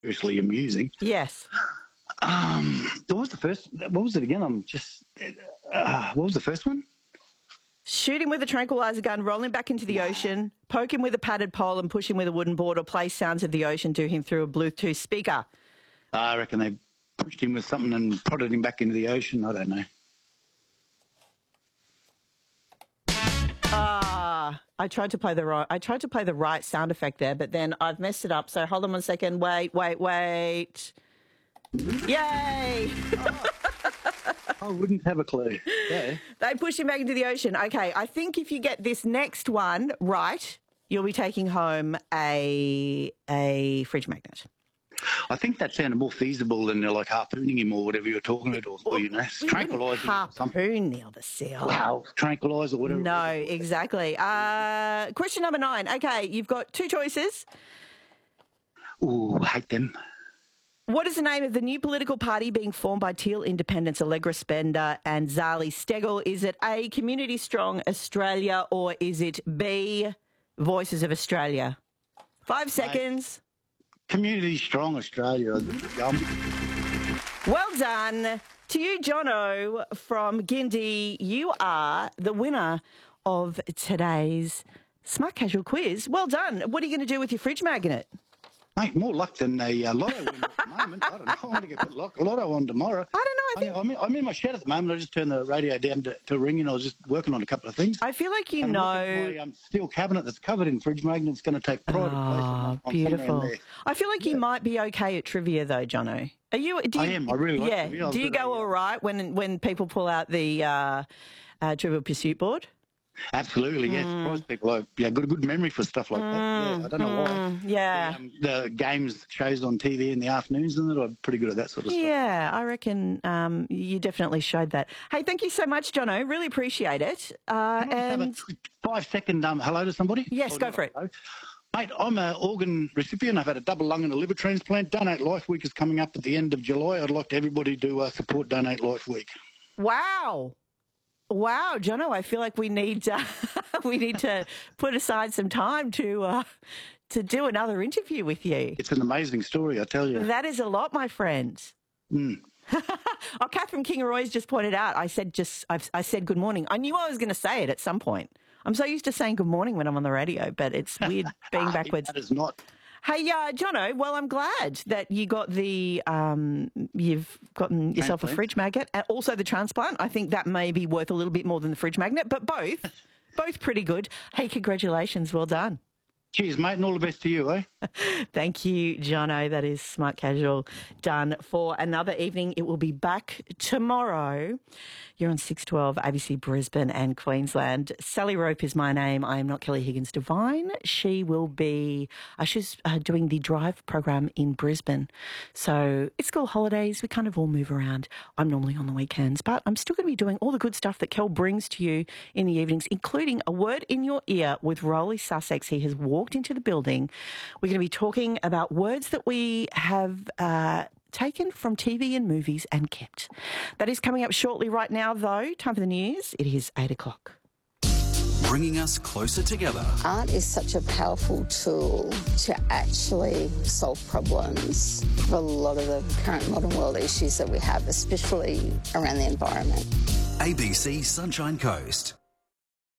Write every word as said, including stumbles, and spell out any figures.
seriously amusing. Yes. Um, what was the first? What was it again? I'm just. Uh, what was the first one? Shoot him with a tranquilizer gun, roll him back into the ocean, poke him with a padded pole and push him with a wooden board, or play sounds of the ocean to him through a Bluetooth speaker. I reckon they pushed him with something and prodded him back into the ocean. I don't know. Ah, I tried to play the right. I tried to play the right sound effect there, but then I've messed it up. So hold on one second. Wait, wait, wait. Yay! Oh, I wouldn't have a clue. Yeah. They pushed him back into the ocean. Okay, I think if you get this next one right, you'll be taking home a a fridge magnet. I think that sounded more feasible than uh, like harpooning him or whatever you were talking about, or, or you know, tranquilizing harpoon Neil the seal. Wow, tranquilise or whatever. No, exactly. Uh, question number nine. Okay, you've got two choices. Ooh, hate them. What is the name of the new political party being formed by Teal Independents, Allegra Spender and Zali Steggall? Is it A, Community Strong Australia, or is it B, Voices of Australia? Five seconds. Mate, Community Strong Australia. Well done to you, Jono from Gindi. You are the winner of today's Smart Casual quiz. Well done. What are you going to do with your fridge magnet? Mate, more luck than a uh, lotto win at the moment. I don't know. I want to get a lotto on tomorrow. I don't know. I think... I, I'm, in, I'm in my shed at the moment. I just turned the radio down to, to ringing. I was just working on a couple of things. I feel like you and know... My um, steel cabinet that's covered in fridge magnets going to take pride oh, of place. Beautiful. I feel like yeah. you might be okay at trivia, though, Jono. Are you? Do you I am. I really like yeah. trivia. Do you go all right when when people pull out the uh, uh, Trivial Pursuit board? Absolutely, yes. Mm. Surprise people. I, yeah, got a good memory for stuff like mm. that. Yeah, I don't know mm. why. Yeah. The, um, the games shows on T V in the afternoons and that I'm pretty good at that sort of stuff. Yeah, I reckon um, you definitely showed that. Hey, thank you so much, Jono. Really appreciate it. Uh, Can I and have a five second um, hello to somebody? Yes, or go for it. Hello? Mate, I'm an organ recipient. I've had a double lung and a liver transplant. Donate Life Week is coming up at the end of July. I'd like everybody to uh, support Donate Life Week. Wow. Wow, Jono, I feel like we need uh, we need to put aside some time to uh, to do another interview with you. It's an amazing story, I tell you. That is a lot, my friend. Mm. Oh, Catherine Kingaroy's just pointed out. I said just I've, I said good morning. I knew I was going to say it at some point. I'm so used to saying good morning when I'm on the radio, but it's weird being backwards. That is not. Hey, uh, Jono, well, I'm glad that you got the, um, you've gotten yourself transplant. a fridge magnet and also the transplant. I think that may be worth a little bit more than the fridge magnet, but both, both pretty good. Hey, congratulations. Well done. Cheers, mate, and all the best to you, eh? Thank you, Jono. That is Smart Casual done for another evening. It will be back tomorrow. You're on six twelve A B C Brisbane and Queensland. Sally Rope is my name. I am not Kelly Higgins Devine. She will be, uh, she's uh, doing the Drive program in Brisbane. So it's school holidays. We kind of all move around. I'm normally on the weekends, but I'm still going to be doing all the good stuff that Kel brings to you in the evenings, including a word in your ear with Rolly Sussex. He has walked into the building. We're going to be talking about words that we have uh, taken from T V and movies and kept. That is coming up shortly. Right now, though, time for the news. It is eight o'clock. Bringing us closer together. Art is such a powerful tool to actually solve problems for a lot of the current modern world issues that we have, especially around the environment. A B C Sunshine Coast.